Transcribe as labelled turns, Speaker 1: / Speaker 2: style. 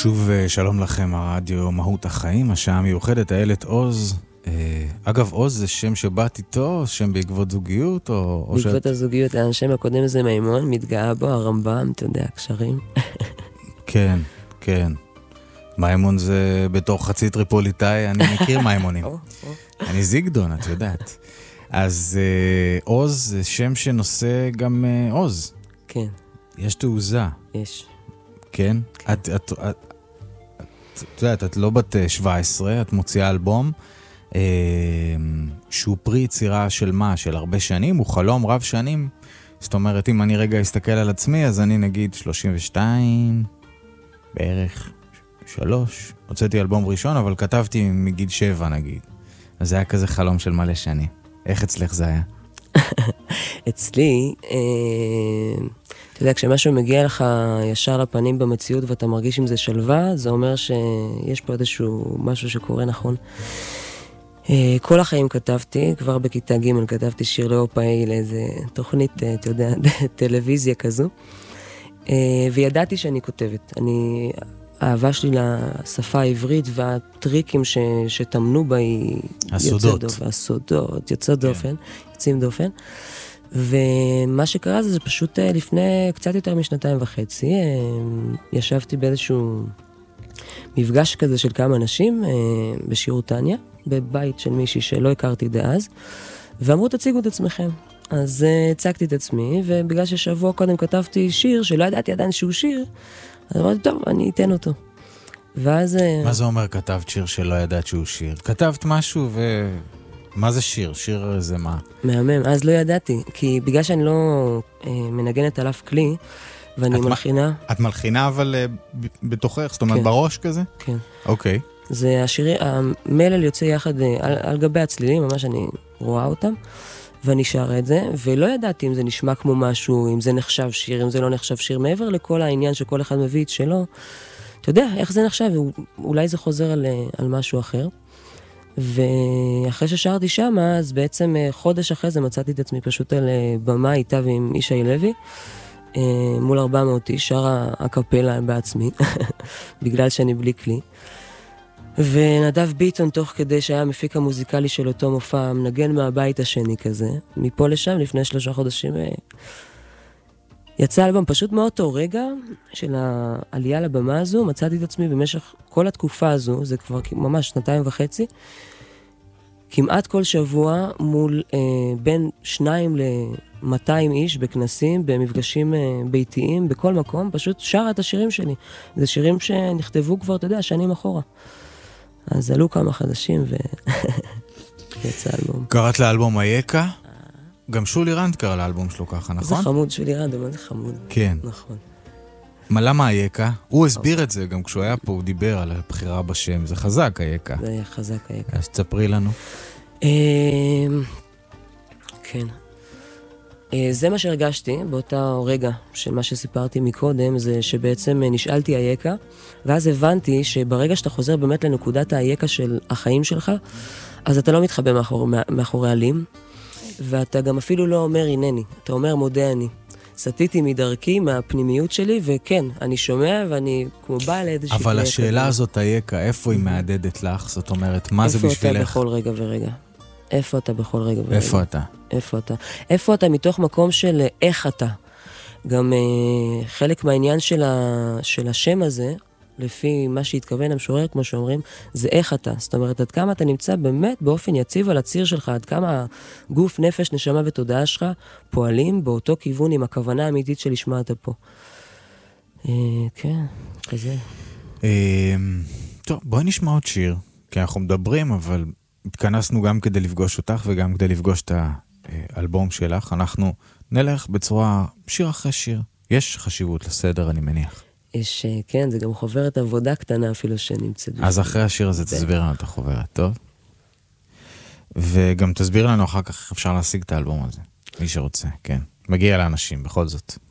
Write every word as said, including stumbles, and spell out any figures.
Speaker 1: שוב שלום לכם, הרדיו מהות החיים, השעה המיוחדת, איילת עוז. אגב, עוז זה שם שבאת איתו, שם בעקבות זוגיות? או, או
Speaker 2: בעקבות
Speaker 1: שאת...
Speaker 2: הזוגיות, השם הקודם זה מימון, מתגאה בו, הרמב"ם, אתה יודע, קשרים.
Speaker 1: כן, כן. מימון זה בתור חצי טריפוליטאי, אני מכיר מימונים. אני זיגדון, את יודעת. אז עוז זה שם שנושא גם עוז.
Speaker 2: כן.
Speaker 1: יש תעוזה.
Speaker 2: יש.
Speaker 1: כן? את, את, את, את יודעת, את לא בת שבע עשרה, את מוציאה אלבום, אה, שהוא פרי יצירה של מה? של הרבה שנים, הוא חלום רב שנים. זאת אומרת, אם אני רגע אסתכל על עצמי, אז אני נגיד שלושים ושתיים, בערך שלוש. הוצאתי אלבום ראשון, אבל כתבתי מגיל שבע נגיד. אז זה היה כזה חלום של מלא שנים. איך אצלך זה היה?
Speaker 2: אצלי, אה... אתה יודע, כשמשהו מגיע לך ישר לפנים במציאות ואתה מרגיש עם זה שלווה, זה אומר שיש פה איזשהו משהו שקורה נכון. כל החיים כתבתי, כבר בכיתה ג' כתבתי שיר לאופאי לאיזה תוכנית, אתה יודע, טלוויזיה כזו. וידעתי שאני כותבת. אני, האהבה שלי לשפה העברית והטריקים ש, שתמנו בה היא...
Speaker 1: הסודות.
Speaker 2: דופן, הסודות, יוצאות דופן, יוצאים דופן. ומה שקרה זה, זה פשוט לפני קצת יותר משנתיים וחצי, ישבתי באיזשהו מפגש כזה של כמה אנשים בשיעור טניה, בבית של מישהי שלא הכרתי דאז, ואמרו תציגו את עצמכם. אז הצגתי את עצמי, ובגלל ששבוע קודם כתבתי שיר שלא ידעתי עדיין שהוא שיר, אז אמרתי, טוב, אני אתן אותו. ואז...
Speaker 1: מה זה אומר כתבת שיר שלא ידעת שהוא שיר? כתבת משהו ו... מה זה שיר? שיר זה מה?
Speaker 2: מהמם, אז לא ידעתי, כי בגלל שאני לא אה, מנגנת על אף כלי, ואני
Speaker 1: את
Speaker 2: מלחינה...
Speaker 1: מ... את מלחינה אבל אה, ב- בתוכך, זאת אומרת
Speaker 2: כן.
Speaker 1: בראש כזה?
Speaker 2: כן.
Speaker 1: אוקיי.
Speaker 2: זה השירי, המלל יוצא יחד אה, על, על גבי הצלילים, ממש אני רואה אותם, ואני שרה את זה, ולא ידעתי אם זה נשמע כמו משהו, אם זה נחשב שיר, אם זה לא נחשב שיר, מעבר לכל העניין שכל אחד מביא את שלו, אתה יודע, איך זה נחשב, אולי זה חוזר על, על משהו אחר. ואחרי ששרתי שם, אז בעצם חודש אחרי זה מצאתי את עצמי פשוט על במה איתה ועם ישי לוי, מול ארבע מאות איש, שרה הקפלה בעצמי, בגלל שאני בלי כלי. ונדב ביטון, תוך כדי שהיה המפיק המוזיקלי של אותו מופע, מנגן מהבית השני כזה, מפה לשם, לפני שלושה חודשים, יצא אלבום פשוט מאותו רגע של העלייה לבמה הזו, מצאתי את עצמי במשך כל התקופה הזו, זה כבר ממש שנתיים וחצי, כמעט כל שבוע מול אה, בין שניים למאתיים איש בכנסים, במפגשים אה, ביתיים, בכל מקום, פשוט שרה את השירים שלי. זה שירים שנכתבו כבר, אתה יודע, שנים אחורה. אז עלו כמה חדשים ויצא אלבום.
Speaker 1: קראת לאלבום היקה? גם שולי רנד קרא לאלבום שלו ככה, נכון?
Speaker 2: זה חמוד, שולי רנד, מה זה חמוד?
Speaker 1: כן.
Speaker 2: נכון.
Speaker 1: מה, למה היקה? הוא הסביר את זה, גם כשהוא היה פה, הוא דיבר על הבחירה בשם. זה חזק, היקה.
Speaker 2: זה היה חזק, היקה.
Speaker 1: אז תספרי לנו.
Speaker 2: כן. זה מה שהרגשתי באותו רגע של מה שסיפרתי מקודם, זה שבעצם נשאלתי היקה, ואז הבנתי שברגע שאתה חוזר באמת לנקודת היקה של החיים שלך, אז אתה לא מתחבא מאחור, מאחורי עלים, ואתה גם אפילו לא אומר הנני, אתה אומר מודה אני. סתיתי מדרכי, מהפנימיות שלי, וכן, אני שומע ואני כמו באה לאיזושהי...
Speaker 1: אבל השאלה הזאת, היקה, איפה היא מעדדת לך? זאת אומרת, מה זה בשבילך?
Speaker 2: איפה אתה בכל רגע ורגע? איפה אתה בכל רגע ורגע?
Speaker 1: איפה אתה?
Speaker 2: איפה אתה? איפה אתה מתוך מקום של איך אתה? גם אה, חלק מהעניין של, ה, של השם הזה, לפי מה שהתכוון המשורר, כמו שאומרים, זה איך אתה. זאת אומרת, עד כמה אתה נמצא באמת באופן יציב על הציר שלך, עד כמה גוף, נפש, נשמה ותודעה שלך פועלים באותו כיוון עם הכוונה האמיתית שלשמה אתה פה. אה, כן, כזה.
Speaker 1: אה, טוב, בואי נשמע עוד שיר, כי אנחנו מדברים, אבל התכנסנו גם כדי לפגוש אותך וגם כדי לפגוש את האלבום שלך. אנחנו נלך בצורה שיר אחרי שיר. יש חשיבות לסדר, אני מניח.
Speaker 2: יש, כן, זה גם חוברת עבודה קטנה אפילו שנמצאת.
Speaker 1: אז אחרי השיר הזה תסביר לנו את החוברת, טוב? וגם תסביר לנו אחר כך איך אפשר להשיג את האלבום הזה. מי שרוצה, כן. מגיע לאנשים, בכל זאת.